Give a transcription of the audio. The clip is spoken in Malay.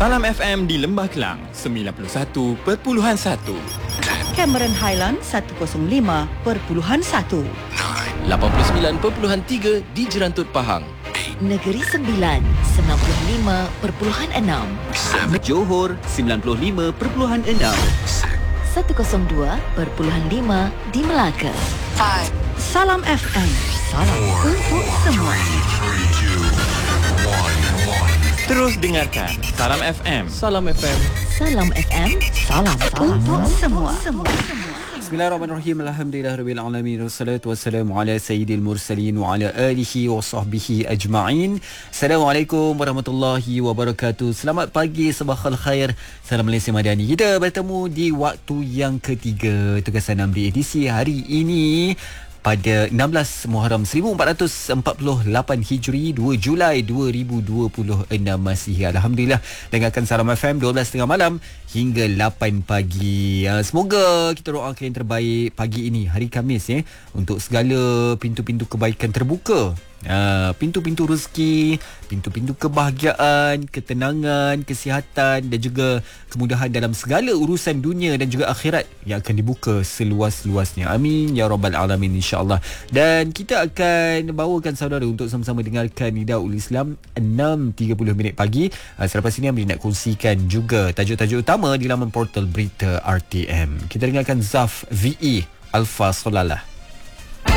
Salam FM di Lembah Kelang 91.1, Cameron Highland 105.1, 89.3 di Jerantut Pahang. Negeri Sembilan 95.6, Johor 95.6, 102.5 di Melaka. Salam FM. Salam untuk semua. Terus dengarkan Salam FM. Salam FM. Salam FM. Salam Untuk semua. Bismillahirrahmanirrahim. Alhamdulillahirabbil alamin. Wassalatu wassalamu ala sayyidil mursalin wa ala alihi wa sahbihi ajma'in. Assalamualaikum warahmatullahi wabarakatuh. Selamat pagi, sabahal khair. Salam Malaysia Madani. Kita bertemu di waktu yang ketiga tugasan Amri edisi hari ini pada 16 Muharram 1448 Hijri, 2 Julai 2026 masih. Alhamdulillah, dengarkan Salam FM 12.30 malam hingga 8 pagi. Semoga kita doakan yang terbaik pagi ini, hari Khamis, untuk segala pintu-pintu kebaikan terbuka. Pintu-pintu rezeki, pintu-pintu kebahagiaan, ketenangan, kesihatan dan juga kemudahan dalam segala urusan dunia dan juga akhirat yang akan dibuka seluas-luasnya. Amin ya rabbal alamin, insya-Allah. Dan kita akan bawakan saudara untuk sama-sama dengarkan Nidaul Islam 6.30 pagi. Selepas ini Amri nak kongsikan juga tajuk-tajuk utama di laman portal berita RTM. Kita dengarkan Zaf VE Alfa Solalah.